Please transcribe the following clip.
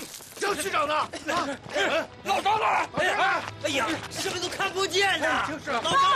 张区长呢？ 老张呢？哎呀，什么都看不见呐！ 就是老张。